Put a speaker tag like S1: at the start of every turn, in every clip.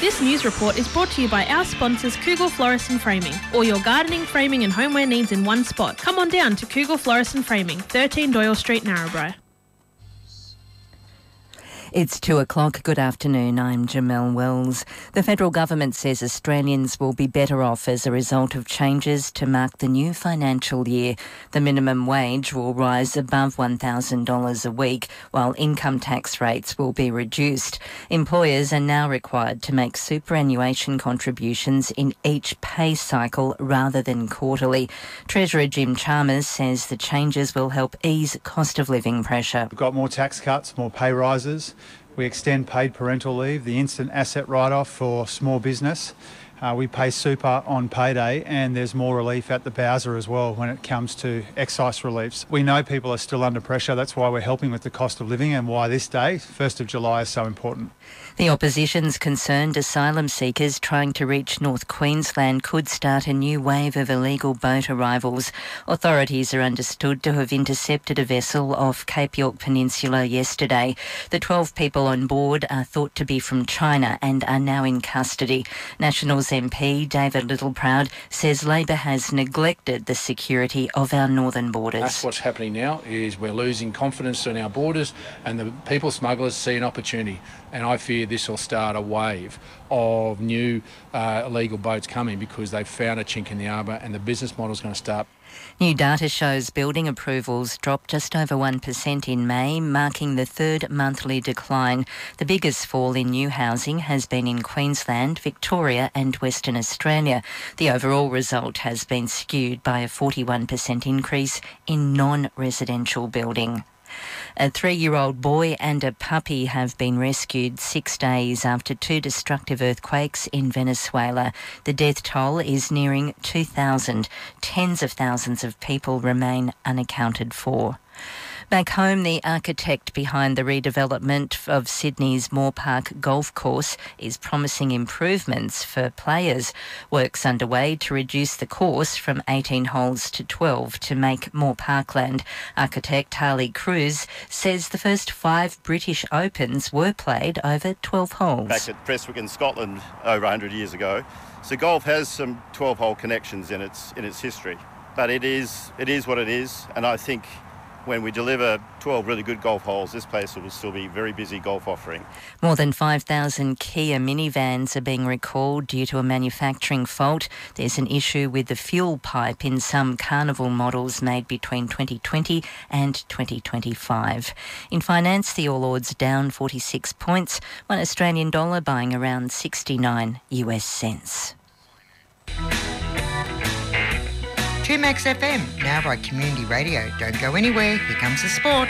S1: This news report is brought to you by our sponsors Kugel Florist and Framing. All your gardening, framing and homeware needs in one spot. Come on down to Kugel Florist and Framing, 13 Doyle Street, Narrabri.
S2: It's 2:00. Good afternoon. I'm Jamelle Wells. The federal government says Australians will be better off as a result of changes to mark the new financial year. The minimum wage will rise above $1,000 a week, while income tax rates will be reduced. Employers are now required to make superannuation contributions in each pay cycle rather than quarterly. Treasurer Jim Chalmers says the changes will help ease cost of living pressure.
S3: We've got more tax cuts, more pay rises. We extend paid parental leave, the instant asset write-off for small business. We pay super on payday, and there's more relief at the Bowser as well when it comes to excise reliefs. We know people are still under pressure. That's why we're helping with the cost of living and why this day, 1st of July, is so important.
S2: The opposition's concerned asylum seekers trying to reach North Queensland could start a new wave of illegal boat arrivals. Authorities are understood to have intercepted a vessel off Cape York Peninsula yesterday. The 12 people on board are thought to be from China and are now in custody. Nationals MP David Littleproud says Labor has neglected the security of our northern borders.
S4: That's what's happening now, is we're losing confidence in our borders, and the people smugglers see an opportunity. And I fear this will start a wave of new illegal boats coming because they've found a chink in the arbour, and the business model's going to start.
S2: New data shows building approvals dropped just over 1% in May, marking the third monthly decline. The biggest fall in new housing has been in Queensland, Victoria and Western Australia. The overall result has been skewed by a 41% increase in non-residential building. A 3-year-old boy and a puppy have been rescued 6 days after 2 destructive earthquakes in Venezuela. The death toll is nearing 2,000. Tens of thousands of people remain unaccounted for. Back home, the architect behind the redevelopment of Sydney's Moore Park golf course is promising improvements for players. Work's underway to reduce the course from 18 holes to 12 to make more parkland. Architect Harley Cruz says the first 5 British Opens were played over 12 holes.
S5: Back at Prestwick in Scotland over 100 years ago. So golf has some 12-hole connections in its history. But it is what it is, and I think when we deliver 12 really good golf holes, this place will still be very busy golf offering.
S2: More than 5,000 Kia minivans are being recalled due to a manufacturing fault. There's an issue with the fuel pipe in some Carnival models made between 2020 and 2025. In finance, the All Ords down 46 points, one Australian dollar buying around 69 US cents.
S6: 2Max FM, now by Community Radio. Don't go anywhere, here comes the sport.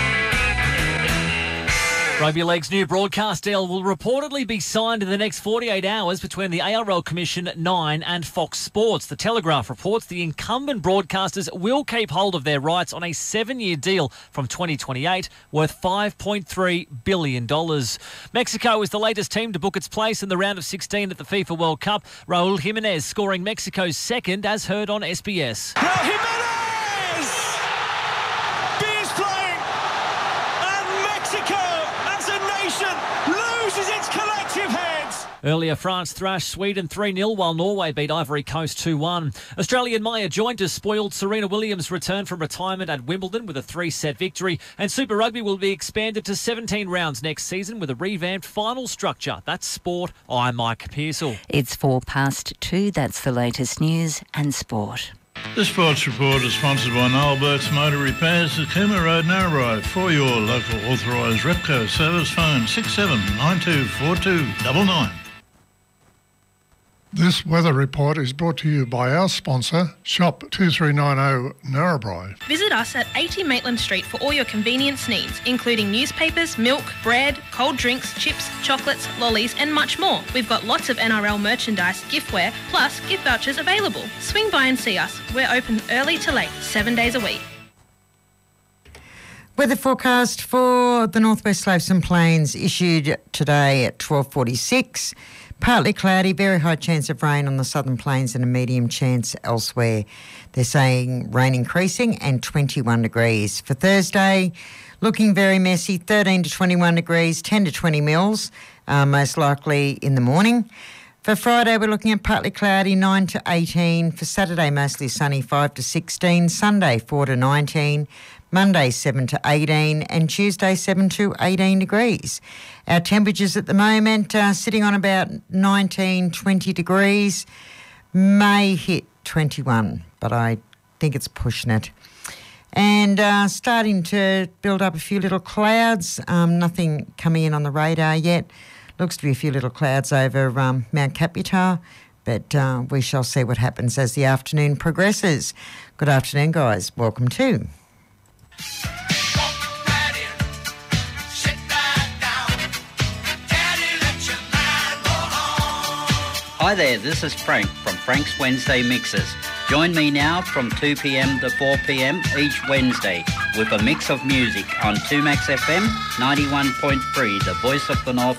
S7: Rugby League's new broadcast deal will reportedly be signed in the next 48 hours between the ARL Commission, Nine and Fox Sports. The Telegraph reports the incumbent broadcasters will keep hold of their rights on a 7-year deal from 2028 worth $5.3 billion. Mexico is the latest team to book its place in the round of 16 at the FIFA World Cup. Raul Jimenez scoring Mexico's second, as heard on SBS.
S8: Raul Jimenez! Beers playing! And Mexico loses its collective heads.
S7: Earlier, France thrashed Sweden 3-0 while Norway beat Ivory Coast 2-1. Australian Maya Jointer spoiled Serena Williams' return from retirement at Wimbledon with a 3-set victory, and Super Rugby will be expanded to 17 rounds next season with a revamped final structure. That's sport. I'm Mike Pearsall.
S2: It's 2:04. That's the latest news and sport.
S9: The Sports Report is sponsored by Noel Burke's Motor Repairs at Cooma Road, Narrabri. For your local authorised Repco service, phone 67924299.
S10: This weather report is brought to you by our sponsor, Shop 2390 Narrabri.
S1: Visit us at 80 Maitland Street for all your convenience needs, including newspapers, milk, bread, cold drinks, chips, chocolates, lollies and much more. We've got lots of NRL merchandise, giftware, plus gift vouchers available. Swing by and see us. We're open early to late, 7 days a week.
S6: Weather forecast for the Northwest Slopes and Plains issued today at 12:46. Partly cloudy, very high chance of rain on the southern plains and a medium chance elsewhere. They're saying rain increasing and 21 degrees. For Thursday, looking very messy, 13 to 21 degrees, 10 to 20 mils. most likely in the morning. For Friday, we're looking at partly cloudy, 9 to 18. For Saturday, mostly sunny, 5 to 16. Sunday, 4 to 19. Monday, 7 to 18. And Tuesday, 7 to 18 degrees. Our temperatures at the moment are sitting on about 19, 20 degrees. May hit 21, but I think it's pushing it. And starting to build up a few little clouds. Nothing coming in on the radar yet. Looks to be a few little clouds over Mount Caputar, but we shall see what happens as the afternoon progresses. Good afternoon, guys. Welcome to.
S11: Hi there, this is Frank from Frank's Wednesday Mixes. Join me now from 2 p.m. to 4 p.m. each Wednesday with a mix of music on 2Max FM 91.3, the voice of the North